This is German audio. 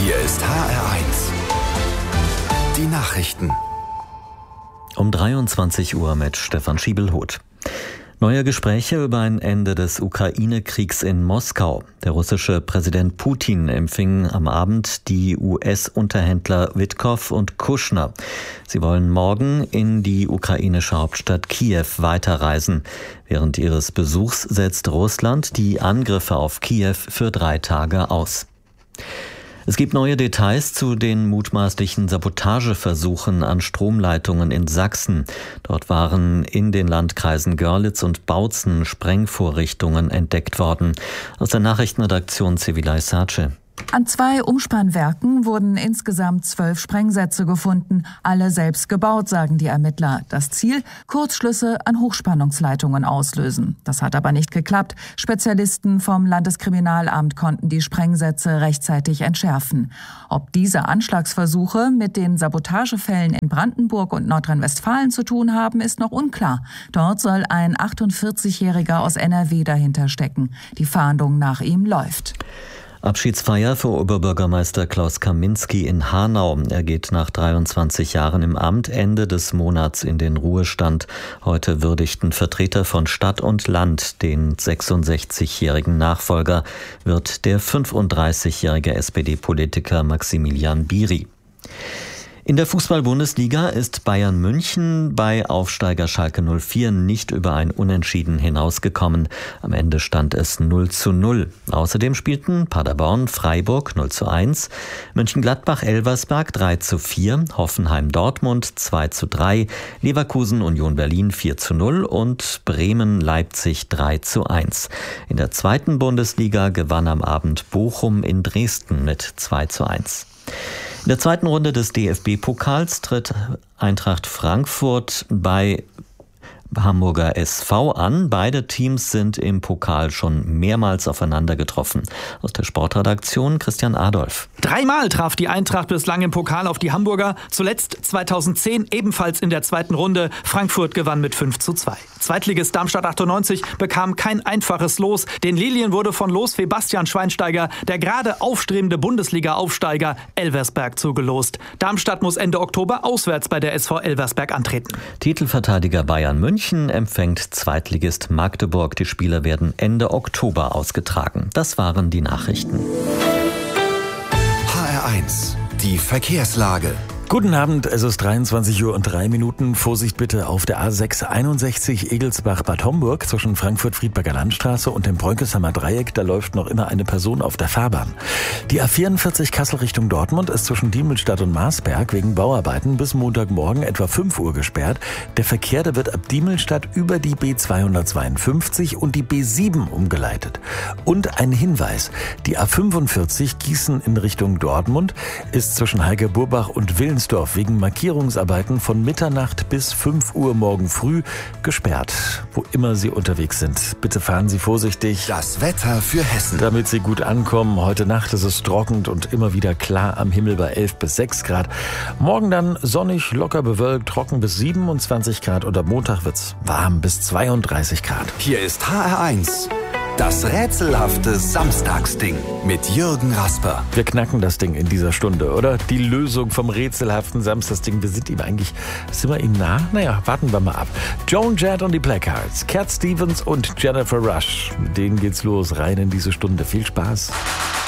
Hier ist HR1. Die Nachrichten. Um 23 Uhr mit Stefan Schiebelhoth. Neue Gespräche über ein Ende des Ukraine-Kriegs in Moskau. Der russische Präsident Putin empfing am Abend die US-Unterhändler Witkow und Kushner. Sie wollen morgen in die ukrainische Hauptstadt Kiew weiterreisen. Während ihres Besuchs setzt Russland die Angriffe auf Kiew für 3 Tage aus. Es gibt neue Details zu den mutmaßlichen Sabotageversuchen an Stromleitungen in Sachsen. Dort waren in den Landkreisen Görlitz und Bautzen Sprengvorrichtungen entdeckt worden. Aus der Nachrichtenredaktion Civilay Sace. An 2 Umspannwerken wurden insgesamt 12 Sprengsätze gefunden, alle selbst gebaut, sagen die Ermittler. Das Ziel: Kurzschlüsse an Hochspannungsleitungen auslösen. Das hat aber nicht geklappt. Spezialisten vom Landeskriminalamt konnten die Sprengsätze rechtzeitig entschärfen. Ob diese Anschlagsversuche mit den Sabotagefällen in Brandenburg und Nordrhein-Westfalen zu tun haben, ist noch unklar. Dort soll ein 48-Jähriger aus NRW dahinter stecken. Die Fahndung nach ihm läuft. Abschiedsfeier für Oberbürgermeister Klaus Kaminski in Hanau. Er geht nach 23 Jahren im Amt Ende des Monats in den Ruhestand. Heute würdigten Vertreter von Stadt und Land den 66-jährigen Nachfolger, wird der 35-jährige SPD-Politiker Maximilian Biri. In der Fußball-Bundesliga ist Bayern München bei Aufsteiger Schalke 04 nicht über ein Unentschieden hinausgekommen. Am Ende stand es 0:0. Außerdem spielten Paderborn Freiburg 0:1, Mönchengladbach Elversberg 3:4, Hoffenheim Dortmund 2:3, Leverkusen Union Berlin 4:0 und Bremen Leipzig 3:1. In der zweiten Bundesliga gewann am Abend Bochum in Dresden mit 2:1. In der zweiten Runde des DFB-Pokals tritt Eintracht Frankfurt bei Hamburger SV an. Beide Teams sind im Pokal schon mehrmals aufeinander getroffen. Aus der Sportredaktion Christian Adolf. 3-mal traf die Eintracht bislang im Pokal auf die Hamburger. Zuletzt 2010 ebenfalls in der zweiten Runde. Frankfurt gewann mit 5:2. Zweitligist Darmstadt 98 bekam kein einfaches Los. Den Lilien wurde von Losfee Bastian Schweinsteiger der gerade aufstrebende Bundesliga-Aufsteiger Elversberg zugelost. Darmstadt muss Ende Oktober auswärts bei der SV Elversberg antreten. Titelverteidiger Bayern München empfängt Zweitligist Magdeburg. Die Spiele werden Ende Oktober ausgetragen. Das waren die Nachrichten. HR1, die Verkehrslage. Guten Abend, es ist 23:03 Uhr. Vorsicht bitte auf der A6 61 Egelsbach-Bad Homburg zwischen Frankfurt-Friedberger Landstraße und dem Breunkesheimer Dreieck. Da läuft noch immer eine Person auf der Fahrbahn. Die A44 Kassel Richtung Dortmund ist zwischen Diemelstadt und Marsberg wegen Bauarbeiten bis Montagmorgen etwa 5 Uhr gesperrt. Der Verkehr, der wird ab Diemelstadt über die B252 und die B7 umgeleitet. Und ein Hinweis: Die A45 Gießen in Richtung Dortmund ist zwischen Heike-Burbach und Willensdorf wegen Markierungsarbeiten von Mitternacht bis 5 Uhr morgen früh gesperrt. Wo immer Sie unterwegs sind, bitte fahren Sie vorsichtig. Das Wetter für Hessen. Damit Sie gut ankommen, heute Nacht ist es trocken und immer wieder klar am Himmel bei 11 bis 6 Grad. Morgen dann sonnig, locker bewölkt, trocken bis 27 Grad und am Montag wird's warm bis 32 Grad. Hier ist HR1. Das rätselhafte Samstagsding mit Jürgen Rasper. Wir knacken das Ding in dieser Stunde, oder? Die Lösung vom rätselhaften Samstagsding. Sind wir ihm nah? Naja, warten wir mal ab. Joan Jett und die Blackhearts, Cat Stevens und Jennifer Rush. Mit denen geht's los, rein in diese Stunde. Viel Spaß.